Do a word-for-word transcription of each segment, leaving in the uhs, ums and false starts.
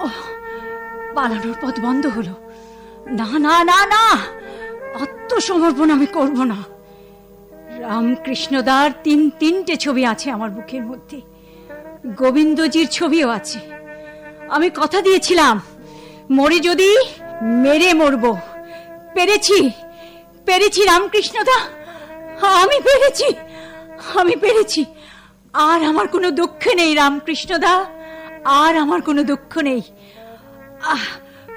পালানোর পথ বন্ধ হলো। না না না না, আত্মসমর্পণ আমি করব না। রামকৃষ্ণদার তিন তিনটে ছবি আছে আমার বুকের মধ্যে, গোবিন্দজির ছবিও আছে। আমি কথা দিয়েছিলাম, মরি যদি মেরে মরব। পেরেছি, পেরেছি রামকৃষ্ণদা, আমি পেরেছি, আমি পেরেছি। আর আমার কোনো দুঃখ নেই রামকৃষ্ণদা, আর আমার কোনো দুঃখ নেই। আহ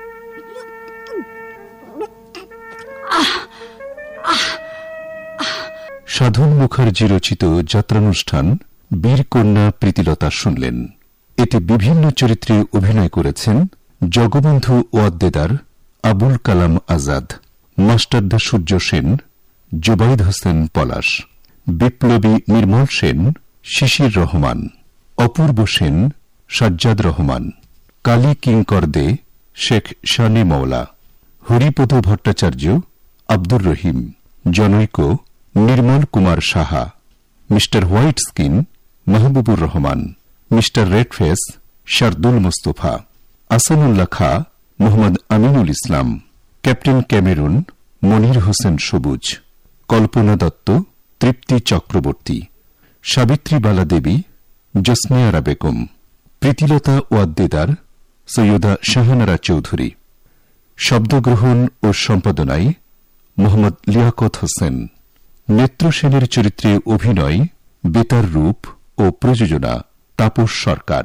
সাধন মুখার্জি রচিত যাত্রানুষ্ঠান বীরকন্যা প্রীতিলতা শুনলেন। এতে বিভিন্ন চরিত্রে অভিনয় করেছেন জগবন্ধু ওয়াদ্দেদার, আবুল কালাম আজাদ, মাস্টারদা সূর্য সেন, জুবাইদ হোসেন পলাশ, বিপ্লবী নির্মল সেন, শিশির রহমান, অপূর্ব সেন, সাজ্জাদ রহমান, কালী কিঙ্কর দে, শেখ শানে মওলা, হরিপদ ভট্টাচার্য, আব্দুর রহিম, জনৈক নির্মল Kumar Saha, mister white skin Mahbubur Rahman, mister রেডফেস Shardul Mustafa, Ahsanullah খা মোহাম্মদ আমিনুল ইসলাম, ক্যাপ্টেন ক্যামেরুন মনির হোসেন সবুজ, কল্পনা দত্ত, তৃপ্তি চক্রবর্তী, সাবিত্রী বালা দেবী, জসমিয়ারা বেগম, প্রীতিলতা ওয়াদ্দেদার, সৈয়দা শাহানারা চৌধুরী। শব্দগ্রহণ ও সম্পাদনায় মোহাম্মদ লিয়াকত হোসেন। নেত্রসেনের চরিত্রে অভিনয়, বেতার রূপ ও প্রযোজনা তাপস সরকার।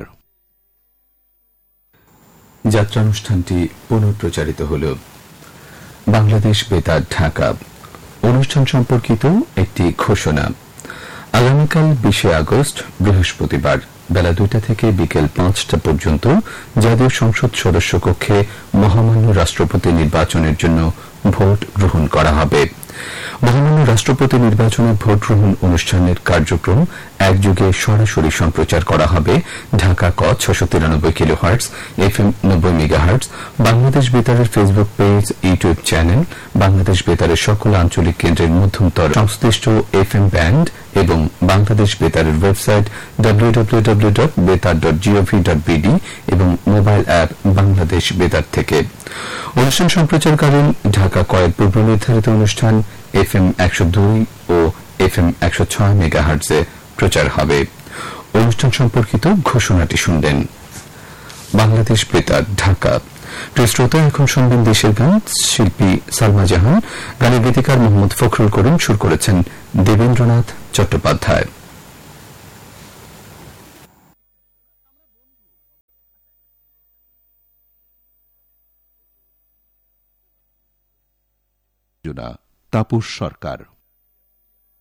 যাত্রানুষ্ঠানটি পুনঃপ্রচারিত হল। বাংলাদেশ বেতার, ঢাকা। অনুষ্ঠান সম্পর্কিত একটি ঘোষণা। আগামীকাল বিশে আগস্ট বৃহস্পতিবার বেলা দুইটা থেকে বিকেল পাঁচটা পর্যন্ত জাতীয় সংসদ সদস্য কক্ষে মহামান্য রাষ্ট্রপতি নির্বাচনের জন্য ভোট গ্রহণ করা হবে। মহামান্য রাষ্ট্রপতি নির্বাচনে ভোট গ্রহণ অনুষ্ঠানের কার্যক্রম একযোগে সরাসরি সম্প্রচার করা হবে ঢাকা ক ছশো তিরানব্বই কিলো হার্টস, এফ এম নব্বই mega hertz, Bangladesh বেতারের Facebook page, YouTube channel, Bangladesh বেতারের সকল আঞ্চলিক কেন্দ্রের মধ্যমতর সংশ্লিষ্ট এফ এম ব্যান্ড এবং Bangladesh বেতারের website W W W dot বেতার ডট জিওভি ডট বিডি এবং মোবাইল অ্যাপ বাংলাদেশ বেতার থেকে। অনুষ্ঠান সম্প্রচারকালীন ঢাকা কয়েক পূর্ব নির্ধারিত অনুষ্ঠান এফ এম একশো দুই ও এফ এম একশো ছয় মেগা হার্টসে প্রচার হবে। অনুষ্ঠান সম্পর্কিত ঘোষণাটি শুনলেন। বাংলাদেশ বেতার, ঢাকা। প্রিয় শ্রোতা, এখন শুনবেন দেশের গান। শিল্পী সালমা জাহান, গানের গীতিকার মোহাম্মদ ফখরুল করিম, সুর করেছেন দেবেন্দ্রনাথ চট্টোপাধ্যায়। তাপস সরকার।